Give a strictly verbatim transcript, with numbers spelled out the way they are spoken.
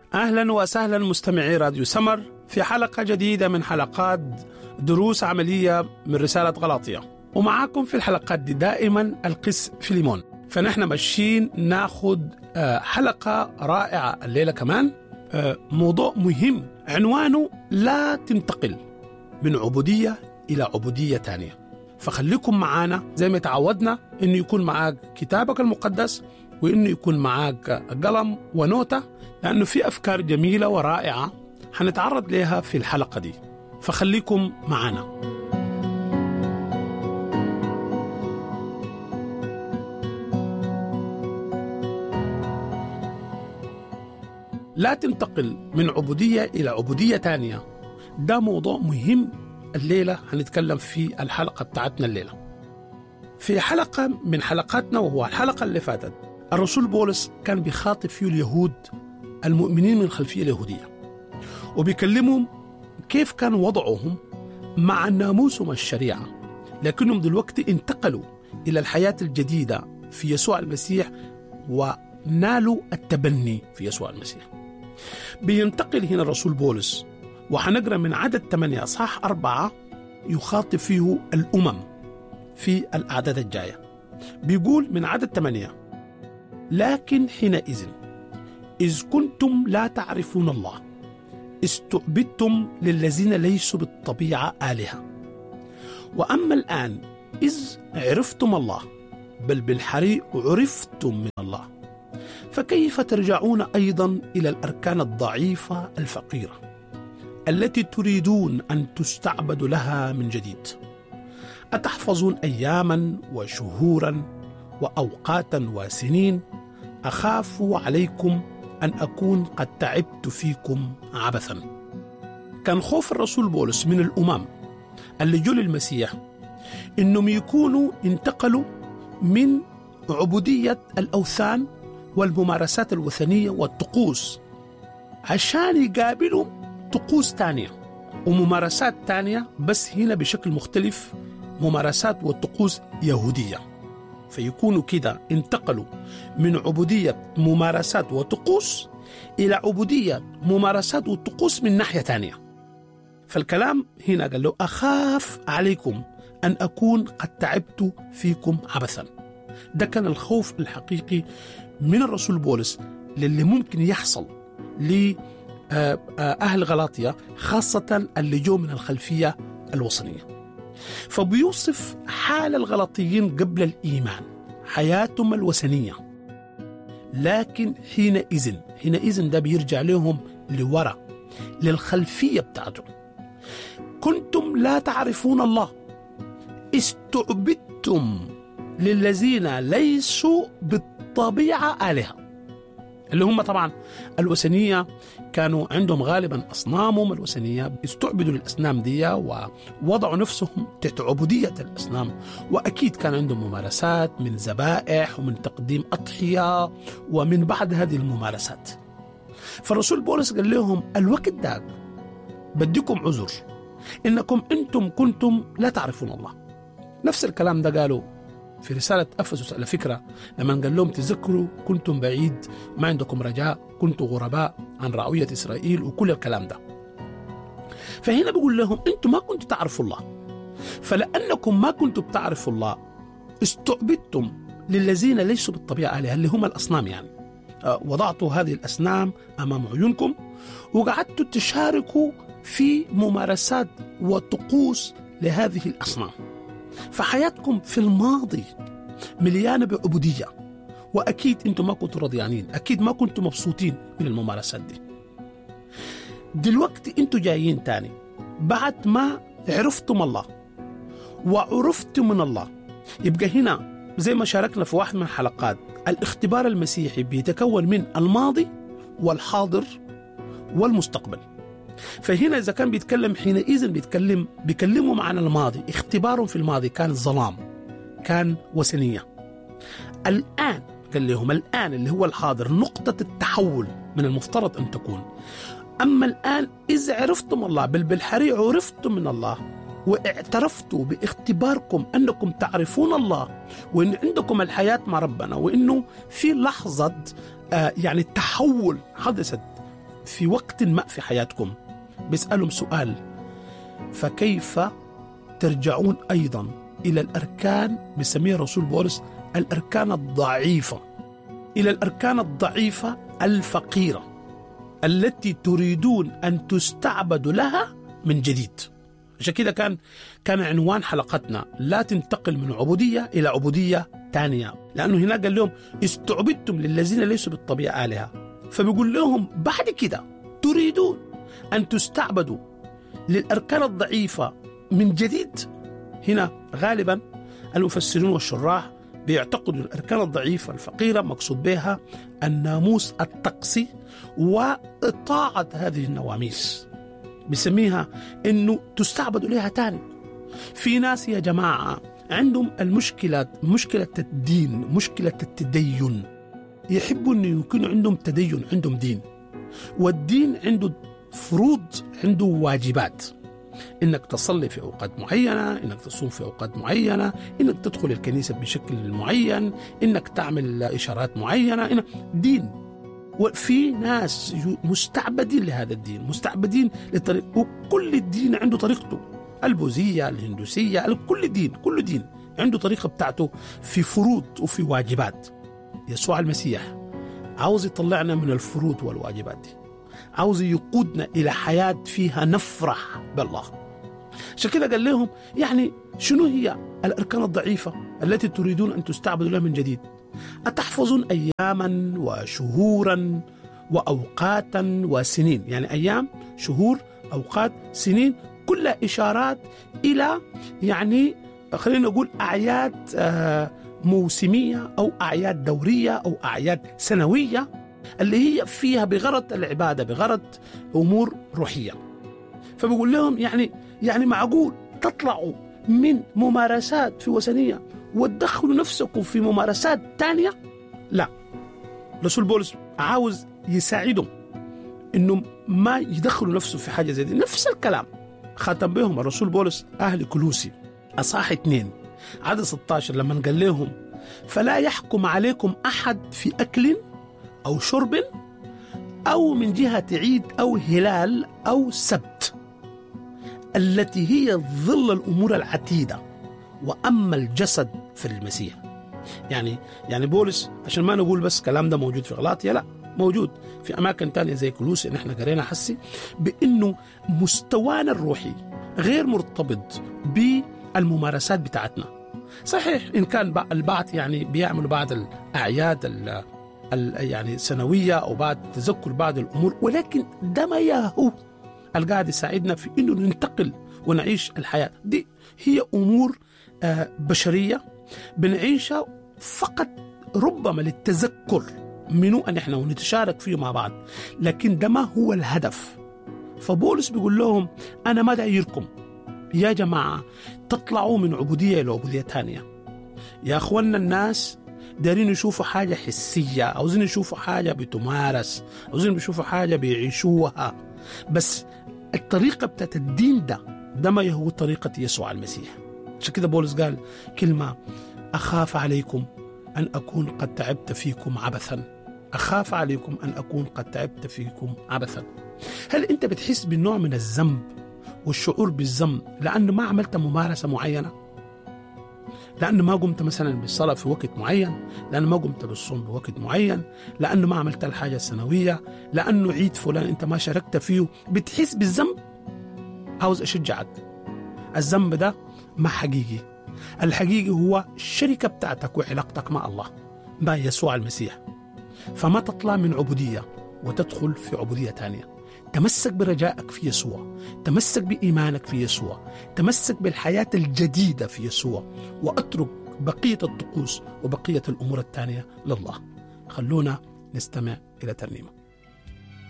أهلا وسهلا مستمعي راديو سمر في حلقة جديدة من حلقات دروس عملية من رسالة غلاطية. ومعاكم في الحلقات دي دائما القس فيليمون. فنحن ماشيين ناخد حلقة رائعة الليلة كمان، موضوع مهم عنوانه لا تنتقل من عبودية إلى عبودية تانية. فخليكم معانا زي ما تعودنا إنه يكون معاك كتابك المقدس وإنه يكون معاك قلم ونوتة، لأنه في أفكار جميلة ورائعة هنتعرض لها في الحلقة دي. فخليكم معانا. لا تنتقل من عبودية إلى عبودية تانية، ده موضوع مهم الليلة هنتكلم في الحلقة بتاعتنا الليلة. في حلقة من حلقاتنا وهو الحلقة اللي فاتت، الرسول بولس كان بيخاطب فيه اليهود المؤمنين من الخلفية اليهودية، وبيكلمهم كيف كان وضعهم مع ناموسهم الشريعة، لكنهم دلوقتي انتقلوا إلى الحياة الجديدة في يسوع المسيح ونالوا التبني في يسوع المسيح. بينتقل هنا الرسول بولس، وحنقرأ من عدد ثمانية أصحاح أربعة يخاطب فيه الأمم في الأعداد الجاية. بيقول من عدد ثمانية: لكن حينئذ إذ كنتم لا تعرفون الله استعبدتم للذين ليسوا بالطبيعة آلهة، وأما الآن إذ عرفتم الله بل بالحري عرفتم من الله، فكيف ترجعون أيضا إلى الأركان الضعيفة الفقيرة التي تريدون أن تستعبدوا لها من جديد؟ أتحفظون أياما وشهورا وأوقاتا وسنين؟ أخاف عليكم أن أكون قد تعبت فيكم عبثا. كان خوف الرسول بولس من الأمم اللي جو للمسيح إنهم يكونوا انتقلوا من عبودية الأوثان والممارسات الوثنية والطقوس عشان يقابلوا طقوس تانية وممارسات تانية، بس هنا بشكل مختلف، ممارسات والطقوس يهودية. فيكونوا كده انتقلوا من عبودية ممارسات وطقوس إلى عبودية ممارسات وطقوس من ناحية تانية. فالكلام هنا قال له: أخاف عليكم أن أكون قد تعبت فيكم عبثا. ده كان الخوف الحقيقي من الرسول بولس للي ممكن يحصل لأهل غلاطية، خاصة اللي جو من الخلفية الوثنية. فبيوصف حال الغلاطيين قبل الإيمان، حياتهم الوثنية. لكن حينئذ حينئذ ده بيرجع لهم لورا للخلفية بتاعتهم. كنتم لا تعرفون الله استعبدتم للذين ليسوا بالطبيعة آلهة، اللي هم طبعا الوثنية كانوا عندهم غالبا أصنامهم الوثنية، استعبدوا للأصنام دي ووضعوا نفسهم تحت عبودية الأصنام، وأكيد كان عندهم ممارسات من ذبائح ومن تقديم أضحية ومن بعد هذه الممارسات. فالرسول بولس قال لهم الوقت ده بديكم عذر إنكم أنتم كنتم لا تعرفون الله. نفس الكلام ده قالوا في رسالة أفسس على فكرة، لما قال لهم تذكروا كنتم بعيد، ما عندكم رجاء، كنتم غرباء عن رعوية إسرائيل، وكل الكلام ده. فهنا بيقول لهم أنتم ما كنتم تعرفوا الله، فلأنكم ما كنتم تعرفوا الله استعبدتم للذين ليسوا بالطبيعة آلهة، اللي هم الأصنام. يعني وضعتوا هذه الأصنام أمام عيونكم وقعدتوا تشاركوا في ممارسات وطقوس لهذه الأصنام. فحياتكم في الماضي مليانة بعبودية، وأكيد أنتم ما كنتوا رضيانين، أكيد ما كنتوا مبسوطين من الممارسات دي. دلوقتي أنتم جايين تاني بعد ما عرفتم الله وعرفتم من الله. يبقى هنا زي ما شاركنا في واحد من الحلقات، الاختبار المسيحي بيتكون من الماضي والحاضر والمستقبل. فهنا إذا كان بيتكلم حينئذ بيتكلم بيكلمهم عن الماضي، اختبارهم في الماضي كان ظلام، كان وثنية. الآن قال لهم الآن اللي هو الحاضر نقطة التحول من المفترض أن تكون. أما الآن إذا عرفتم الله بل بالحري عرفتم من الله، واعترفتوا باختباركم أنكم تعرفون الله وأن عندكم الحياة مع ربنا، وأنه في لحظة آه يعني التحول حدثت في وقت ما في حياتكم بيسألهم سؤال: فكيف ترجعون أيضا إلى الأركان، بسميها الرسول بولس الأركان الضعيفة، إلى الأركان الضعيفة الفقيرة التي تريدون أن تستعبدوا لها من جديد. عشان كده كان كان عنوان حلقتنا: لا تنتقل من عبودية إلى عبودية تانية، لأنه هنا قال لهم استعبدتم للذين ليسوا بالطبيعة آلهة. فبيقول لهم بعد كده تريدون أن تستعبدوا للأركان الضعيفة من جديد. هنا غالبا المفسرون والشراح بيعتقدوا الأركان الضعيفة الفقيرة مقصود بها الناموس الطقسي وإطاعة هذه النواميس، بسميها إنه تستعبدوا لها تاني. في ناس يا جماعة عندهم المشكلة، مشكلة الدين، مشكلة التدين، يحبوا أن يكون عندهم تدين، عندهم دين، والدين عنده فروض، عنده واجبات، إنك تصلي في أوقات معينة، إنك تصوم في أوقات معينة، إنك تدخل الكنيسة بشكل معين، إنك تعمل إشارات معينة، إنك دين. وفي ناس مستعبدين لهذا الدين، مستعبدين للطريق، وكل الدين عنده طريقته، البوذية، الهندوسية، كل دين كل دين عنده طريقة بتاعته في فروض وفي واجبات. يسوع المسيح عاوز يطلعنا من الفروض والواجبات دي، عاوز يقودنا إلى حياة فيها نفرح بالله. عشان كده قال لهم يعني شنو هي الأركان الضعيفة التي تريدون أن تستعبدوا لها من جديد؟ أتحفظون أياما وشهورا وأوقاتا وسنين، يعني أيام، شهور، أوقات، سنين، كلها إشارات إلى يعني خلينا نقول أعياد موسمية أو أعياد دورية أو أعياد سنوية اللي هي فيها بغرض العبادة، بغرض أمور روحية. فبقول لهم يعني يعني معقول تطلعوا من ممارسات في وثنية وتدخلوا نفسكم في ممارسات تانية؟ لا، رسول بولس عاوز يساعدهم إنهم ما يدخلوا نفسه في حاجة زي دي. نفس الكلام ختم بهم الرسول بولس أهل كولوسي أصحاح اثنين عدد ستة عشر لما قال لهم: فلا يحكم عليكم أحد في أكل أو شرب أو من جهة عيد أو هلال أو سبت، التي هي ظل الأمور العتيدة، وأما الجسد في المسيح. يعني يعني بولس عشان ما نقول بس كلام ده موجود في غلاطيا، لا، موجود في أماكن تانية زي كولوسي، نحن قرينا حسي بأنه مستوانا الروحي غير مرتبط بالممارسات بتاعتنا. صحيح إن كان البعض يعني بيعملوا بعض الأعياد ال ال يعني سنوية أو بعد تذكر بعض الأمور، ولكن ده ما ياهو القاعد يساعدنا في إنه ننتقل ونعيش الحياة دي. هي أمور آه بشرية بنعيشها فقط ربما للتذكر منه أن إحنا ونتشارك فيه مع بعض، لكن ده ما هو الهدف. فبولس بيقول لهم أنا ما دايركم يا جماعة تطلعوا من عبودية إلى عبودية تانية. يا أخوانا الناس دارين يشوفوا حاجة حسية، عاوزين يشوفوا حاجة بتمارس، عاوزين يشوفوا حاجة بيعيشوها، بس الطريقة بتاعت الدين ده ده ما هو طريقة يسوع المسيح. عشان كده بولس قال كلمة: أخاف عليكم أن أكون قد تعبت فيكم عبثا. أخاف عليكم أن أكون قد تعبت فيكم عبثا. هل أنت بتحس بالنوع من الذنب والشعور بالذنب لأنه ما عملت ممارسة معينة؟ لأنه ما قمت مثلا بالصلاة في وقت معين، لأنه ما قمت بالصوم بوقت معين، لأنه ما عملت الحاجة السنوية، لأنه عيد فلان أنت ما شاركت فيه، بتحس بالذنب؟ عاوز أشجعك، الذنب ده ما حقيقي. الحقيقي هو الشركة بتاعتك وعلاقتك مع الله، مع يسوع المسيح. فما تطلع من عبودية وتدخل في عبودية تانية. تمسك برجائك في يسوع، تمسك بإيمانك في يسوع، تمسك بالحياة الجديدة في يسوع، وأترك بقية الطقوس وبقية الأمور التانية لله. خلونا نستمع إلى ترنيمة.